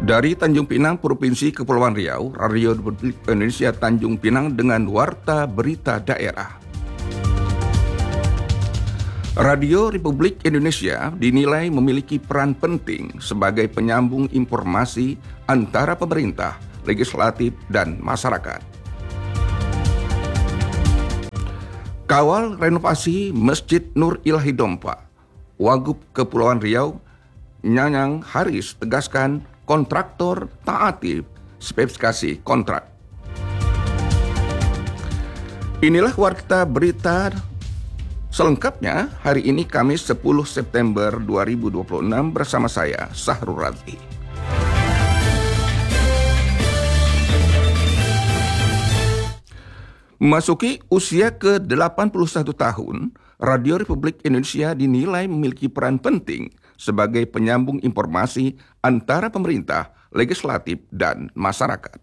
Dari Tanjung Pinang, Provinsi Kepulauan Riau, Radio Republik Indonesia Tanjung Pinang dengan Warta Berita Daerah. Radio Republik Indonesia dinilai memiliki peran penting sebagai penyambung informasi antara pemerintah, legislatif, dan masyarakat. Kawal renovasi Masjid Nur Ilahi Dompa, Wagub Kepulauan Riau, Nyanyang Haris tegaskan kontraktor taati spesifikasi kontrak. Inilah Warta Berita selengkapnya hari ini Kamis 10 September 2026 bersama saya, Sahrul Radzi. Memasuki usia ke-81 tahun, Radio Republik Indonesia dinilai memiliki peran penting sebagai penyambung informasi antara pemerintah, legislatif, dan masyarakat.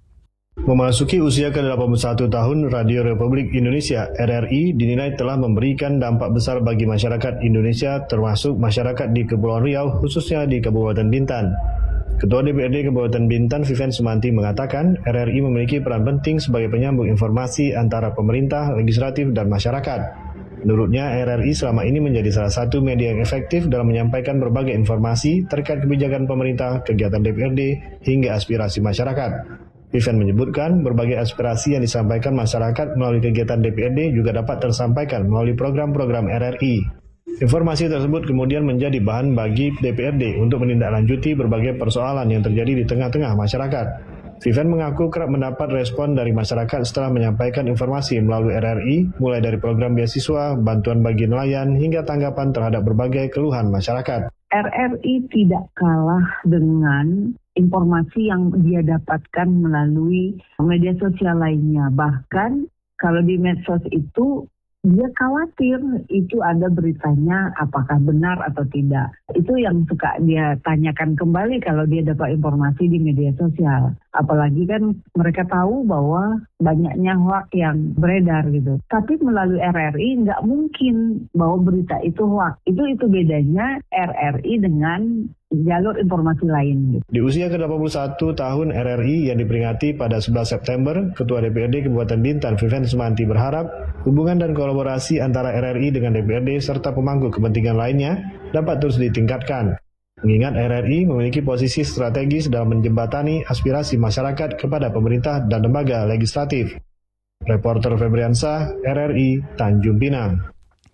Memasuki usia ke-81 tahun, Radio Republik Indonesia (RRI) dinilai telah memberikan dampak besar bagi masyarakat Indonesia, termasuk masyarakat di Kepulauan Riau, khususnya di Kabupaten Bintan. Ketua DPRD Kabupaten Bintan, Vivian Sumanti, mengatakan RRI memiliki peran penting sebagai penyambung informasi antara pemerintah, legislatif, dan masyarakat. Menurutnya, RRI selama ini menjadi salah satu media yang efektif dalam menyampaikan berbagai informasi terkait kebijakan pemerintah, kegiatan DPRD, hingga aspirasi masyarakat. Vivian menyebutkan berbagai aspirasi yang disampaikan masyarakat melalui kegiatan DPRD juga dapat tersampaikan melalui program-program RRI. Informasi tersebut kemudian menjadi bahan bagi DPRD untuk menindaklanjuti berbagai persoalan yang terjadi di tengah-tengah masyarakat. Vivian mengaku kerap mendapat respon dari masyarakat setelah menyampaikan informasi melalui RRI, mulai dari program beasiswa, bantuan bagi nelayan, hingga tanggapan terhadap berbagai keluhan masyarakat. RRI tidak kalah dengan informasi yang dia dapatkan melalui media sosial lainnya. Bahkan kalau di medsos itu, dia khawatir itu ada beritanya apakah benar atau tidak. Itu yang suka dia tanyakan kembali kalau dia dapat informasi di media sosial. Apalagi kan mereka tahu bahwa banyaknya hoax yang beredar gitu. Tapi melalui RRI nggak mungkin bahwa berita itu hoax. Itu bedanya RRI dengan jalur informasi lain. Gitu. Di usia ke-81 tahun RRI yang diperingati pada 11 September, Ketua DPRD Kabupaten Bintan, Vivian Sumanti, berharap hubungan dan kolaborasi antara RRI dengan DPRD serta pemangku kepentingan lainnya dapat terus ditingkatkan. Mengingat RRI memiliki posisi strategis dalam menjembatani aspirasi masyarakat kepada pemerintah dan lembaga legislatif. Reporter Febriansah, RRI, Tanjung Pinang.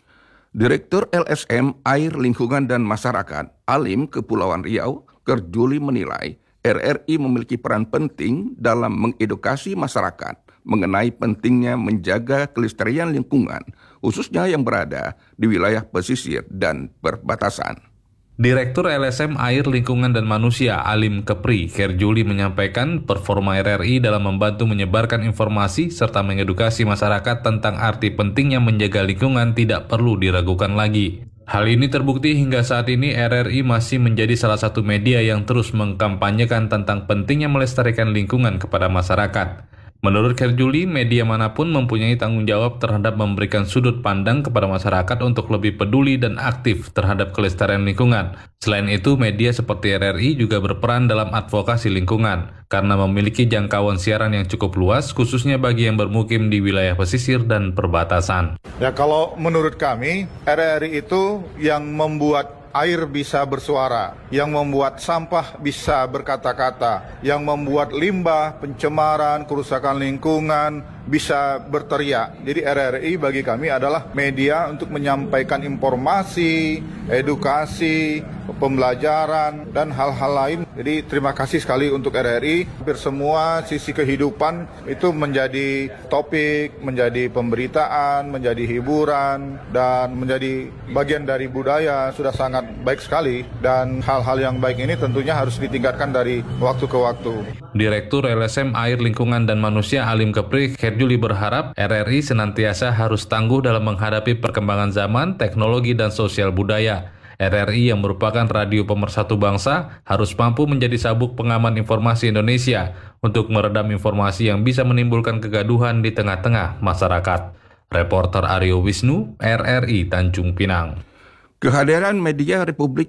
Direktur LSM Air Lingkungan dan Masyarakat Alim Kepulauan Riau, Kerjuli, menilai RRI memiliki peran penting dalam mengedukasi masyarakat mengenai pentingnya menjaga kelestarian lingkungan, khususnya yang berada di wilayah pesisir dan perbatasan. Direktur LSM Air Lingkungan dan Manusia Alim Kepri, Kerjuli, menyampaikan performa RRI dalam membantu menyebarkan informasi serta mengedukasi masyarakat tentang arti pentingnya menjaga lingkungan tidak perlu diragukan lagi. Hal ini terbukti hingga saat ini RRI masih menjadi salah satu media yang terus mengkampanyekan tentang pentingnya melestarikan lingkungan kepada masyarakat. Menurut Kerjuli, media manapun mempunyai tanggung jawab terhadap memberikan sudut pandang kepada masyarakat untuk lebih peduli dan aktif terhadap kelestarian lingkungan. Selain itu, media seperti RRI juga berperan dalam advokasi lingkungan, karena memiliki jangkauan siaran yang cukup luas, khususnya bagi yang bermukim di wilayah pesisir dan perbatasan. Ya, kalau menurut kami, RRI itu yang membuat air bisa bersuara, yang membuat sampah bisa berkata-kata, yang membuat limbah, pencemaran, kerusakan lingkungan bisa berteriak. Jadi RRI bagi kami adalah media untuk menyampaikan informasi, edukasi, pembelajaran, dan hal-hal lain. Jadi terima kasih sekali untuk RRI. Hampir semua sisi kehidupan itu menjadi topik, menjadi pemberitaan, menjadi hiburan, dan menjadi bagian dari budaya. Sudah sangat baik sekali, dan hal-hal yang baik ini tentunya harus ditingkatkan dari waktu ke waktu. Direktur LSM Air Lingkungan dan Manusia Alim Kepri, Kerjuli, berharap RRI senantiasa harus tangguh dalam menghadapi perkembangan zaman, teknologi, dan sosial budaya. RRI yang merupakan radio pemersatu bangsa harus mampu menjadi sabuk pengaman informasi Indonesia untuk meredam informasi yang bisa menimbulkan kegaduhan di tengah-tengah masyarakat. Reporter Aryo Wisnu, RRI Tanjung Pinang. Kehadiran media Republik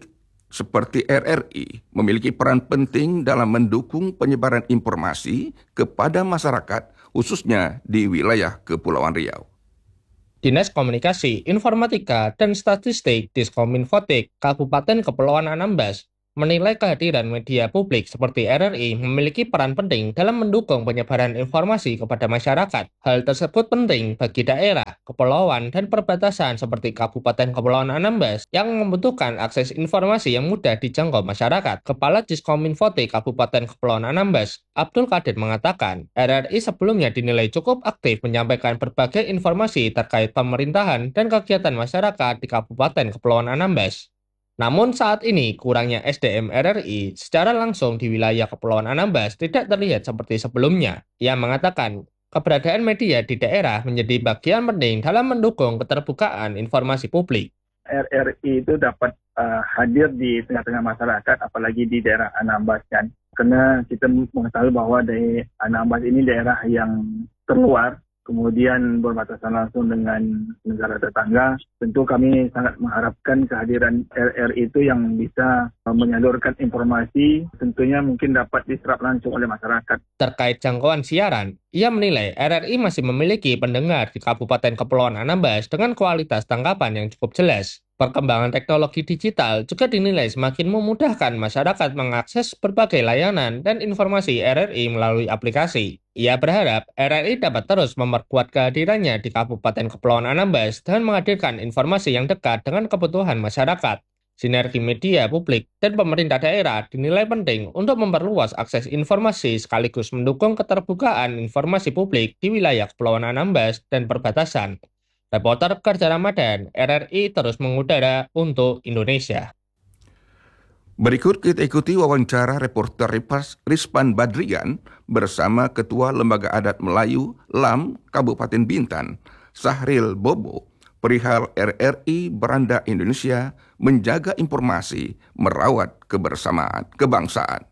seperti RRI memiliki peran penting dalam mendukung penyebaran informasi kepada masyarakat, khususnya di wilayah Kepulauan Riau. Dinas Komunikasi, Informatika, dan Statistik Diskominfotik Kabupaten Kepulauan Anambas menilai kehadiran media publik seperti RRI memiliki peran penting dalam mendukung penyebaran informasi kepada masyarakat. Hal tersebut penting bagi daerah, kepulauan, dan perbatasan seperti Kabupaten Kepulauan Anambas yang membutuhkan akses informasi yang mudah dijangkau masyarakat. Kepala Diskominfotik Kabupaten Kepulauan Anambas, Abdul Qadir mengatakan, RRI sebelumnya dinilai cukup aktif menyampaikan berbagai informasi terkait pemerintahan dan kegiatan masyarakat di Kabupaten Kepulauan Anambas. Namun saat ini kurangnya SDM RRI secara langsung di wilayah Kepulauan Anambas tidak terlihat seperti sebelumnya. Ia mengatakan, keberadaan media di daerah menjadi bagian penting dalam mendukung keterbukaan informasi publik. RRI itu dapat hadir di tengah-tengah masyarakat, apalagi di daerah Anambas kan. Karena kita mengetahui bahwa di Anambas ini daerah yang terluar, kemudian berbatasan langsung dengan negara tetangga. Tentu kami sangat mengharapkan kehadiran RRI itu yang bisa menyalurkan informasi, tentunya mungkin dapat diserap langsung oleh masyarakat. Terkait jangkauan siaran, ia menilai RRI masih memiliki pendengar di Kabupaten Kepulauan Anambas dengan kualitas tangkapan yang cukup jelas. Perkembangan teknologi digital juga dinilai semakin memudahkan masyarakat mengakses berbagai layanan dan informasi RRI melalui aplikasi. Ia berharap RRI dapat terus memperkuat kehadirannya di Kabupaten Kepulauan Anambas dan menghadirkan informasi yang dekat dengan kebutuhan masyarakat. Sinergi media publik dan pemerintah daerah dinilai penting untuk memperluas akses informasi sekaligus mendukung keterbukaan informasi publik di wilayah Kepulauan Anambas dan perbatasan. Reporter Kerja Ramadan, RRI terus mengudara untuk Indonesia. Berikut kita ikuti wawancara reporter Rispan Badrian bersama Ketua Lembaga Adat Melayu LAM Kabupaten Bintan, Sahril Bobo, perihal RRI Beranda Indonesia menjaga informasi, merawat kebersamaan kebangsaan.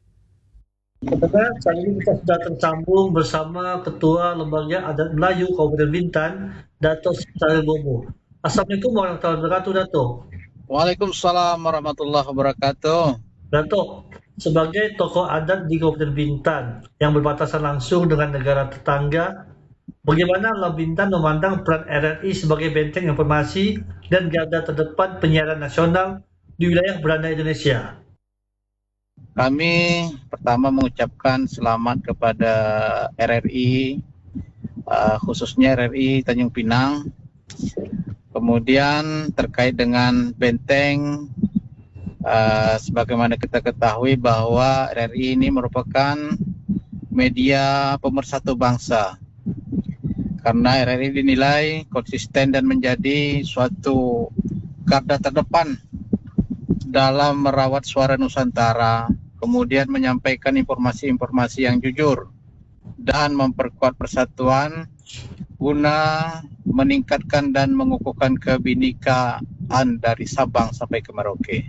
Saudara, saat ini kita sudah tersambung bersama Ketua Lembaga Adat Melayu Kabupaten Bintan, Dato' Sahril Bobo. Assalamualaikum warahmatullahi wabarakatuh, Dato'. Waalaikumsalam warahmatullahi wabarakatuh. Dato', sebagai tokoh adat di Kabupaten Bintan yang berbatasan langsung dengan negara tetangga, bagaimana LAM Bintan memandang peran RRI sebagai benteng informasi dan garda terdepan penyiaran nasional di wilayah Beranda Indonesia? Kami pertama mengucapkan selamat kepada RRI, khususnya RRI Tanjung Pinang. Kemudian terkait dengan benteng, sebagaimana kita ketahui bahwa RRI ini merupakan media pemersatu bangsa. Karena RRI dinilai konsisten dan menjadi suatu garda terdepan dalam merawat suara Nusantara, kemudian menyampaikan informasi-informasi yang jujur dan memperkuat persatuan guna meningkatkan dan mengukuhkan kebinekaan dari Sabang sampai ke Merauke.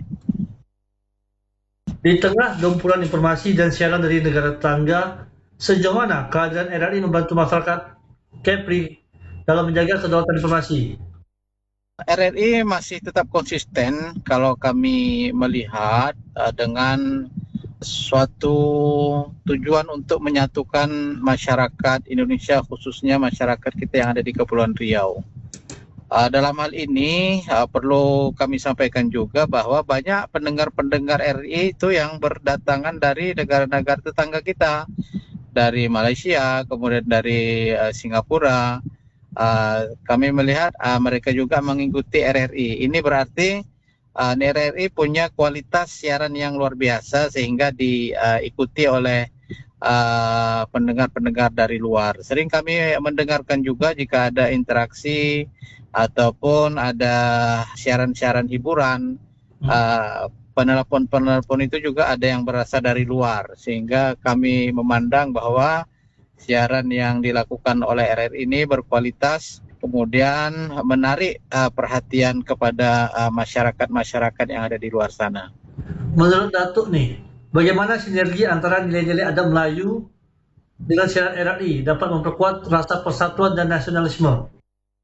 Di tengah gempuran informasi dan siaran dari negara tetangga, sejauh mana kehadiran RRI membantu masyarakat Kepri dalam menjaga kedaulatan informasi? RRI masih tetap konsisten kalau kami melihat dengan suatu tujuan untuk menyatukan masyarakat Indonesia, khususnya masyarakat kita yang ada di Kepulauan Riau. Dalam hal ini perlu kami sampaikan juga bahwa banyak pendengar-pendengar RRI itu yang berdatangan dari negara-negara tetangga kita, dari Malaysia, kemudian dari Singapura. Kami melihat mereka juga mengikuti RRI. Ini berarti RRI punya kualitas siaran yang luar biasa sehingga diikuti oleh pendengar-pendengar dari luar. Sering kami mendengarkan juga jika ada interaksi ataupun ada siaran-siaran hiburan, penelpon-penelpon itu juga ada yang berasal dari luar, sehingga kami memandang bahwa siaran yang dilakukan oleh RRI ini berkualitas, kemudian menarik perhatian kepada masyarakat-masyarakat yang ada di luar sana. Menurut Datuk nih, bagaimana sinergi antara nilai-nilai adat Melayu dengan siaran RRI dapat memperkuat rasa persatuan dan nasionalisme?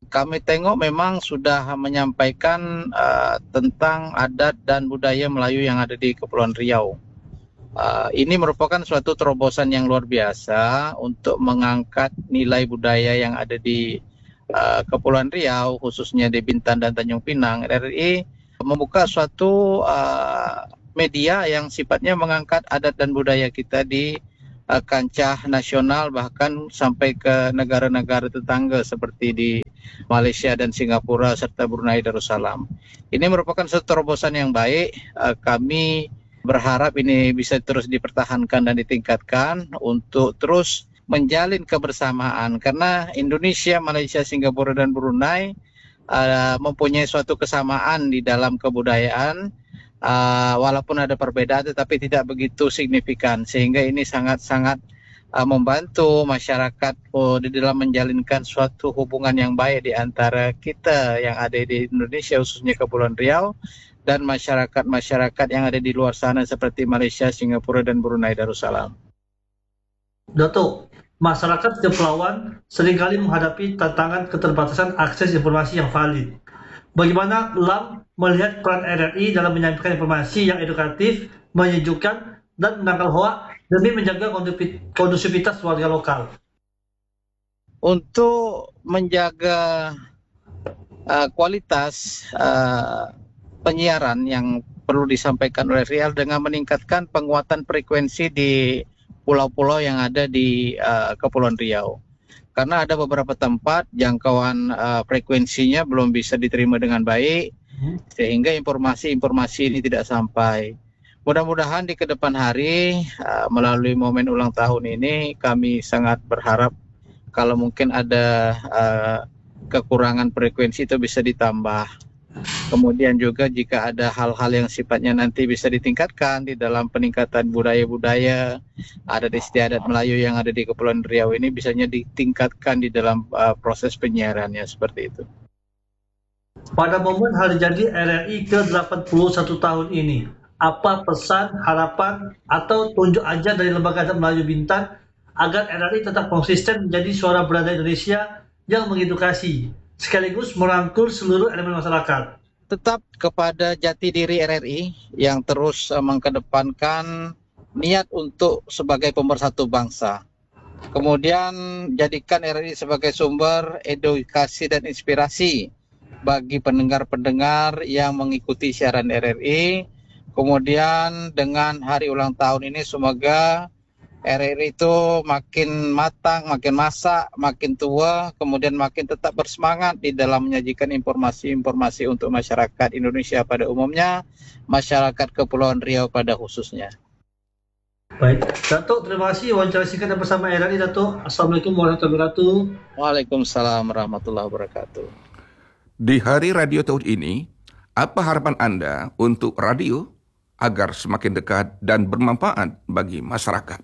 kami tengok memang sudah menyampaikan tentang adat dan budaya Melayu yang ada di Kepulauan Riau. Ini merupakan suatu terobosan yang luar biasa untuk mengangkat nilai budaya yang ada di Kepulauan Riau, khususnya di Bintan dan Tanjung Pinang. RRI membuka suatu media yang sifatnya mengangkat adat dan budaya kita di kancah nasional, bahkan sampai ke negara-negara tetangga seperti di Malaysia dan Singapura serta Brunei Darussalam. Ini merupakan suatu terobosan yang baik. Kami berharap ini bisa terus dipertahankan dan ditingkatkan untuk terus menjalin kebersamaan, karena Indonesia, Malaysia, Singapura dan Brunei mempunyai suatu kesamaan di dalam kebudayaan, walaupun ada perbedaan tetapi tidak begitu signifikan, sehingga ini sangat-sangat membantu masyarakat di dalam menjalinkan suatu hubungan yang baik di antara kita yang ada di Indonesia, khususnya Kepulauan Riau, dan masyarakat-masyarakat yang ada di luar sana seperti Malaysia, Singapura, dan Brunei Darussalam. Datuk, masyarakat kepulauan seringkali menghadapi tantangan keterbatasan akses informasi yang valid. Bagaimana LAM melihat peran RRI dalam menyampaikan informasi yang edukatif, menyejukkan, dan menangkal hoak demi menjaga kondusivitas warga lokal? Untuk menjaga kualitas penyiaran yang perlu disampaikan oleh RRI dengan meningkatkan penguatan frekuensi di pulau-pulau yang ada di Kepulauan Riau. Karena ada beberapa tempat jangkauan frekuensinya belum bisa diterima dengan baik, sehingga informasi-informasi ini tidak sampai. Mudah-mudahan di kedepan hari, melalui momen ulang tahun ini, kami sangat berharap kalau mungkin ada kekurangan frekuensi itu bisa ditambah. Kemudian juga jika ada hal-hal yang sifatnya nanti bisa ditingkatkan di dalam peningkatan budaya-budaya adat istiadat Melayu yang ada di Kepulauan Riau ini, bisanya ditingkatkan di dalam proses penyiarannya, seperti itu. Pada momen hari jadi RRI ke-81 tahun ini, apa pesan, harapan, atau tunjuk ajar dari Lembaga Adat Melayu Bintan agar RRI tetap konsisten menjadi suara berada Indonesia yang mengedukasi, sekaligus merangkul seluruh elemen masyarakat? Tetap kepada jati diri RRI yang terus mengedepankan niat untuk sebagai pemersatu bangsa. Kemudian jadikan RRI sebagai sumber edukasi dan inspirasi bagi pendengar-pendengar yang mengikuti siaran RRI. Kemudian dengan hari ulang tahun ini, semoga RRI itu makin matang, makin masak, makin tua, kemudian makin tetap bersemangat di dalam menyajikan informasi-informasi untuk masyarakat Indonesia pada umumnya, masyarakat Kepulauan Riau pada khususnya. Baik, Datuk, terima kasih wawancara singkat bersama RRI, Datuk. Assalamualaikum warahmatullahi wabarakatuh. Waalaikumsalam warahmatullahi wabarakatuh. Di Hari Radio tahun ini, apa harapan Anda untuk radio agar semakin dekat dan bermanfaat bagi masyarakat?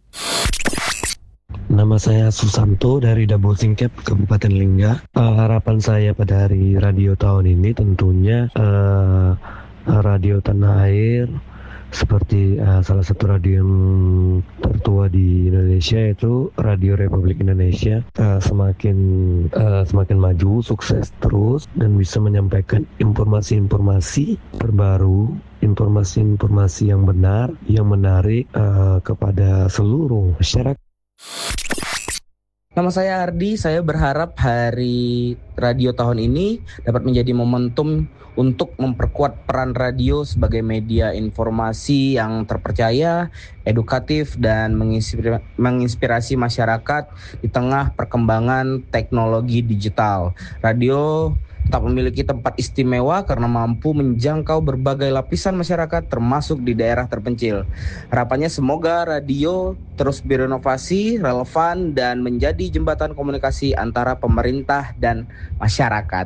Nama saya Susanto dari Double Singkep, Kabupaten Lingga. Harapan saya pada hari radio tahun ini tentunya radio tanah air seperti salah satu radio yang tertua di Indonesia, yaitu Radio Republik Indonesia, semakin maju, sukses terus, dan bisa menyampaikan informasi-informasi terbaru, informasi-informasi yang benar, yang menarik kepada seluruh masyarakat. Nama saya Ardi, saya berharap hari radio tahun ini dapat menjadi momentum untuk memperkuat peran radio sebagai media informasi yang terpercaya, edukatif, dan menginspirasi masyarakat di tengah perkembangan teknologi digital. Radio tetap memiliki tempat istimewa karena mampu menjangkau berbagai lapisan masyarakat termasuk di daerah terpencil. Harapannya semoga radio terus berinovasi, relevan, dan menjadi jembatan komunikasi antara pemerintah dan masyarakat.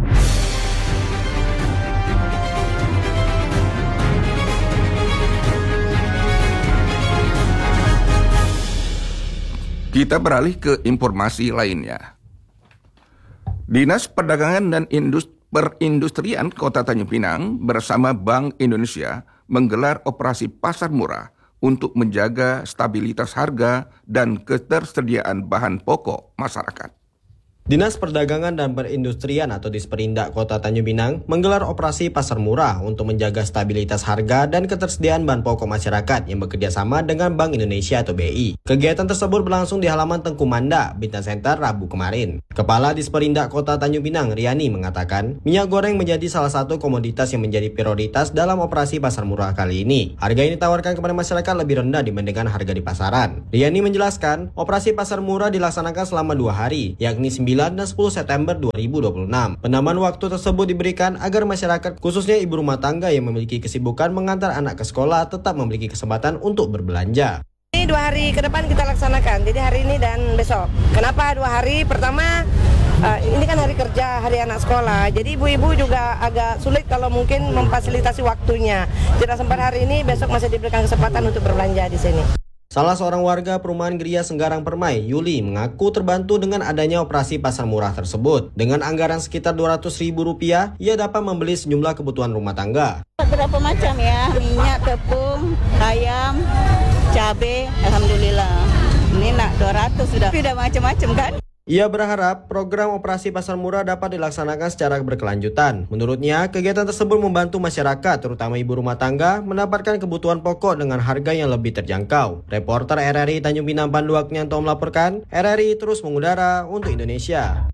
Kita beralih ke informasi lainnya. Dinas Perdagangan dan Perindustrian Kota Tanjung Pinang bersama Bank Indonesia menggelar operasi pasar murah untuk menjaga stabilitas harga dan ketersediaan bahan pokok masyarakat. Dinas Perdagangan dan Perindustrian atau Disperindak Kota Tanjung Pinang menggelar operasi pasar murah untuk menjaga stabilitas harga dan ketersediaan bahan pokok masyarakat yang bekerja sama dengan Bank Indonesia atau BI. Kegiatan tersebut berlangsung di halaman Tengku Manda, Bintan Center, Rabu kemarin. Kepala Disperindak Kota Tanjung Pinang, Riani, mengatakan minyak goreng menjadi salah satu komoditas yang menjadi prioritas dalam operasi pasar murah kali ini. Harga yang ditawarkan kepada masyarakat lebih rendah dibandingkan harga di pasaran. Riani menjelaskan, operasi pasar murah dilaksanakan selama 2 hari, yakni 9 dan 10 September 2026. Penambahan waktu tersebut diberikan agar masyarakat, khususnya ibu rumah tangga yang memiliki kesibukan mengantar anak ke sekolah, tetap memiliki kesempatan untuk berbelanja. Ini 2 hari ke depan kita laksanakan, jadi hari ini dan besok. Kenapa 2 hari? Pertama, ini kan hari kerja, hari anak sekolah. Jadi ibu-ibu juga agak sulit kalau mungkin memfasilitasi waktunya. Tidak sempat hari ini, besok masih diberikan kesempatan untuk berbelanja di sini. Salah seorang warga perumahan Geria Senggarang Permai, Yuli, mengaku terbantu dengan adanya operasi pasar murah tersebut. Dengan anggaran sekitar Rp200.000, ia dapat membeli sejumlah kebutuhan rumah tangga. Berapa macam ya, minyak, tepung, ayam, cabai, alhamdulillah. Ini nak 200 sudah macam-macam kan? Ia berharap program operasi pasar murah dapat dilaksanakan secara berkelanjutan. Menurutnya, kegiatan tersebut membantu masyarakat, terutama ibu rumah tangga, mendapatkan kebutuhan pokok dengan harga yang lebih terjangkau. Reporter RRI Tanjung Pinang Pandu Aknyanto melaporkan, RRI terus mengudara untuk Indonesia.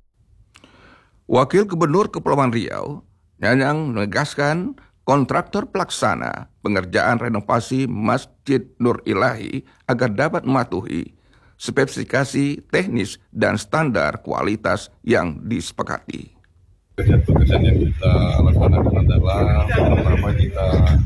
Wakil Gubernur Kepulauan Riau, Nyanyang, menegaskan kontraktor pelaksana pengerjaan renovasi Masjid Nur Ilahi agar dapat mematuhi spesifikasi teknis dan standar kualitas yang disepakati. Pekerjaan yang kita laksanakan adalah pertama kita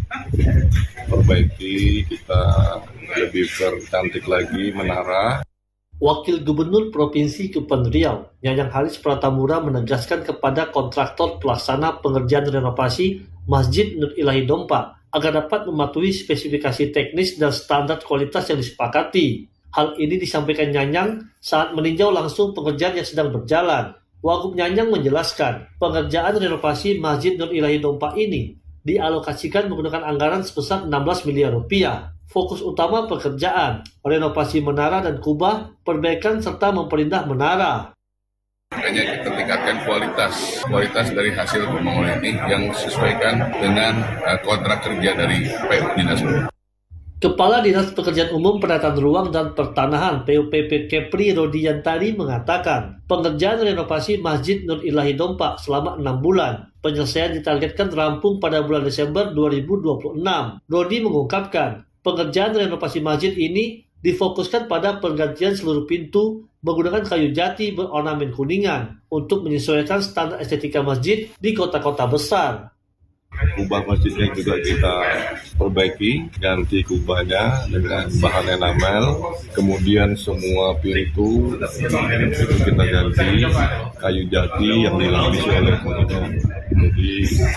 perbaiki, kita lebih percantik lagi menara. Wakil Gubernur Provinsi Kepulauan Riau, Nyanyang Haris Pratamura menegaskan kepada kontraktor pelaksana pengerjaan renovasi Masjid Nur Ilahi Dompa agar dapat mematuhi spesifikasi teknis dan standar kualitas yang disepakati. Hal ini disampaikan Nyanyang saat meninjau langsung pengerjaan yang sedang berjalan. Wagub Nyanyang menjelaskan, pengerjaan renovasi Masjid Nur Ilahi Dompa ini dialokasikan menggunakan anggaran sebesar 16 miliar rupiah. Fokus utama pekerjaan, renovasi menara dan kubah, perbaikan serta memperindah menara. Hanya kita tingkatkan kualitas dari hasil pembangunan ini yang disesuaikan dengan kontrak kerja dari PU Dinas. Kepala Dinas Pekerjaan Umum Penataan Ruang dan Pertanahan PUPP Kepri Rodi Yantari mengatakan pengerjaan renovasi Masjid Nur Ilahi Dompa selama 6 bulan. Penyelesaian ditargetkan rampung pada bulan Desember 2026. Rodi mengungkapkan pengerjaan renovasi masjid ini difokuskan pada penggantian seluruh pintu menggunakan kayu jati berornamen kuningan untuk menyesuaikan standar estetika masjid di kota-kota besar. Kubah masjidnya juga kita perbaiki, ganti kubahnya dengan bahan enamel, kemudian semua pintu itu kita ganti kayu jati yang dilapisi oleh kuningan, jadi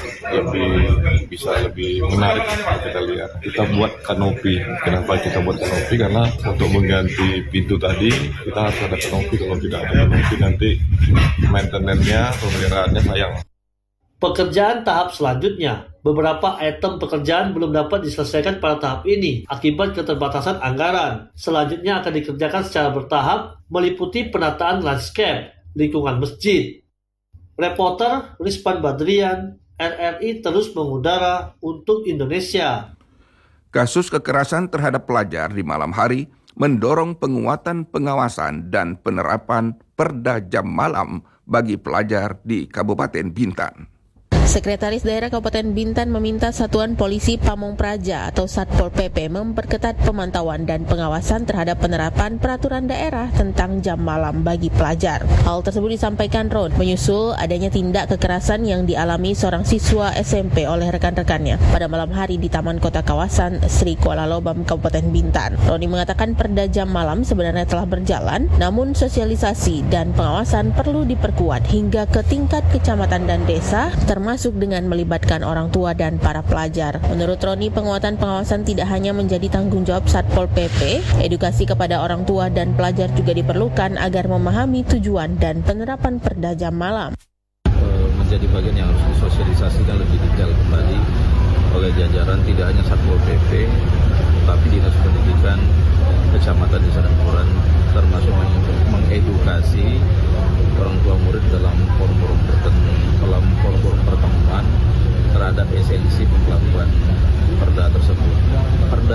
bisa lebih menarik kita lihat. Kita buat kanopi. Kenapa kita buat kanopi? Karena untuk mengganti pintu tadi kita harus ada kanopi. Kalau tidak ada kanopi nanti maintenance-nya, pemeliharaannya sayang. Pekerjaan tahap selanjutnya, beberapa item pekerjaan belum dapat diselesaikan pada tahap ini akibat keterbatasan anggaran. Selanjutnya akan dikerjakan secara bertahap, meliputi penataan landscape, lingkungan masjid. Reporter Rizpan Badrian, RRI terus mengudara untuk Indonesia. Kasus kekerasan terhadap pelajar di malam hari mendorong penguatan pengawasan dan penerapan Perda Jam Malam bagi pelajar di Kabupaten Bintan. Sekretaris Daerah Kabupaten Bintan meminta Satuan Polisi Pamong Praja atau Satpol PP memperketat pemantauan dan pengawasan terhadap penerapan peraturan daerah tentang jam malam bagi pelajar. Hal tersebut disampaikan Rod menyusul adanya tindak kekerasan yang dialami seorang siswa SMP oleh rekan-rekannya pada malam hari di Taman Kota Kawasan Sri Kuala Lobam, Kabupaten Bintan. Roni mengatakan perda jam malam sebenarnya telah berjalan, namun sosialisasi dan pengawasan perlu diperkuat hingga ke tingkat kecamatan dan desa, termasuk dengan melibatkan orang tua dan para pelajar. Menurut Roni, penguatan pengawasan tidak hanya menjadi tanggung jawab Satpol PP, edukasi kepada orang tua dan pelajar juga diperlukan agar memahami tujuan dan penerapan perda jam malam. Menjadi bagian yang harus disosialisasikan lebih detail kembali oleh jajaran tidak hanya Satpol PP, tapi Dinas Pendidikan, Kecamatan Desa dan Kelurahan, termasuk mengedukasi orang tua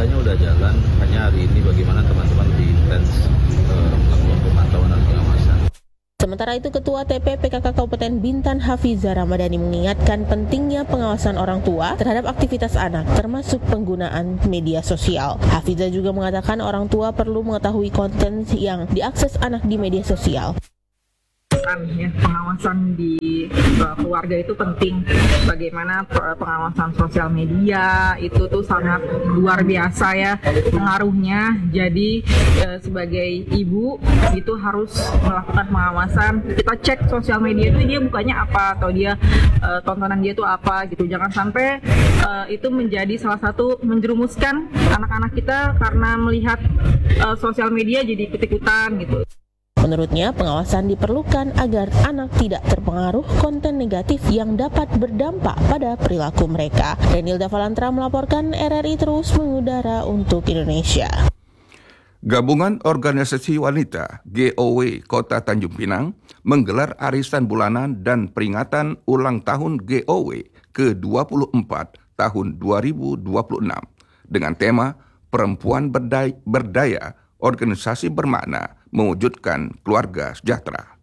Biasanya udah jalan, hanya hari ini bagaimana teman-teman lebih intens melakukan pemantauan dan pengawasan. Sementara itu, Ketua TP-PKK Kabupaten Bintan Hafiza Ramadhani mengingatkan pentingnya pengawasan orang tua terhadap aktivitas anak, termasuk penggunaan media sosial. Hafiza juga mengatakan orang tua perlu mengetahui konten yang diakses anak di media sosial. Pengawasan di keluarga itu penting. Bagaimana pengawasan sosial media itu tuh sangat luar biasa ya pengaruhnya. Jadi sebagai ibu itu harus melakukan pengawasan. Kita cek sosial media itu dia bukanya apa atau dia tontonan dia itu apa gitu. Jangan sampai itu menjadi salah satu menjerumuskan anak-anak kita karena melihat sosial media jadi ikut-ikutan gitu. Menurutnya, pengawasan diperlukan agar anak tidak terpengaruh konten negatif yang dapat berdampak pada perilaku mereka. Renilda Valantra melaporkan, RRI terus mengudara untuk Indonesia. Gabungan Organisasi Wanita GOW Kota Tanjung Pinang menggelar arisan bulanan dan peringatan ulang tahun GOW ke-24 tahun 2026 dengan tema Perempuan Berdaya, Organisasi Bermakna, Mewujudkan Keluarga Sejahtera.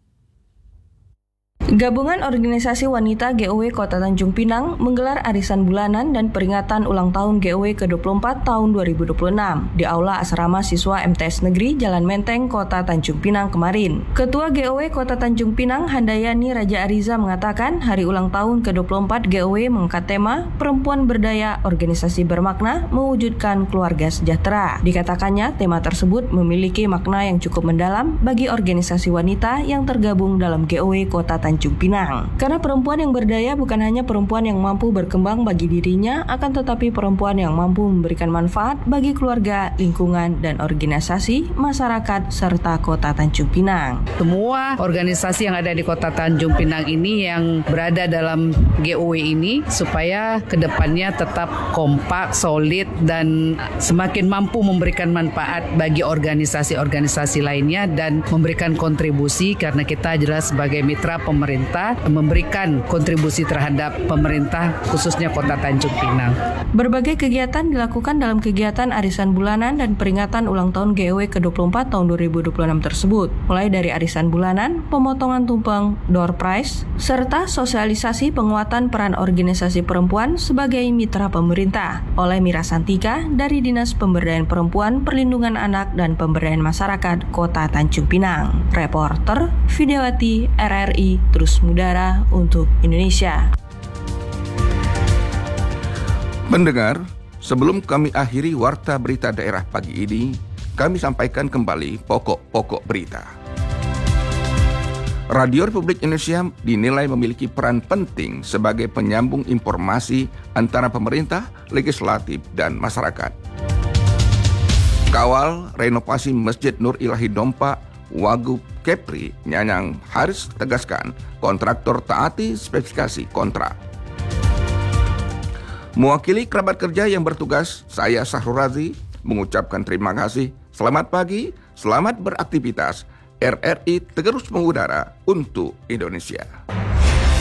Gabungan Organisasi Wanita GOW Kota Tanjung Pinang menggelar arisan bulanan dan peringatan ulang tahun GOW ke-24 tahun 2026 di Aula Asrama Siswa MTS Negeri Jalan Menteng, Kota Tanjung Pinang kemarin. Ketua GOW Kota Tanjung Pinang, Handayani Raja Ariza mengatakan hari ulang tahun ke-24 GOW mengangkat tema Perempuan Berdaya, Organisasi Bermakna, Mewujudkan Keluarga Sejahtera. Dikatakannya tema tersebut memiliki makna yang cukup mendalam bagi organisasi wanita yang tergabung dalam GOW Kota Tanjung Pinang. Karena perempuan yang berdaya bukan hanya perempuan yang mampu berkembang bagi dirinya, akan tetapi perempuan yang mampu memberikan manfaat bagi keluarga, lingkungan, dan organisasi, masyarakat, serta Kota Tanjung Pinang. Semua organisasi yang ada di Kota Tanjung Pinang ini yang berada dalam GOW ini supaya kedepannya tetap kompak, solid, dan semakin mampu memberikan manfaat bagi organisasi-organisasi lainnya dan memberikan kontribusi karena kita jelas sebagai mitra pemerintah memberikan kontribusi terhadap pemerintah khususnya Kota Tanjung Pinang. Berbagai kegiatan dilakukan dalam kegiatan arisan bulanan dan peringatan ulang tahun GOW ke-24 tahun 2026 tersebut, mulai dari arisan bulanan, pemotongan tumpeng, door prize, serta sosialisasi penguatan peran organisasi perempuan sebagai mitra pemerintah oleh Mira Santika dari Dinas Pemberdayaan Perempuan, Perlindungan Anak, dan Pemberdayaan Masyarakat Kota Tanjung Pinang. Reporter Videowati, RRI, terus mengudara untuk Indonesia. Pendengar, sebelum kami akhiri warta berita daerah pagi ini, kami sampaikan kembali pokok-pokok berita. Radio Republik Indonesia dinilai memiliki peran penting sebagai penyambung informasi antara pemerintah, legislatif, dan masyarakat. Kawal renovasi Masjid Nur Ilahi Dompa, Wagub Kepri Nyanyang Haris tegaskan kontraktor taati spesifikasi kontrak. Mewakili kerabat kerja yang bertugas, saya Sahrul Razi mengucapkan terima kasih. Selamat pagi, selamat beraktivitas. RRI terus mengudara untuk Indonesia.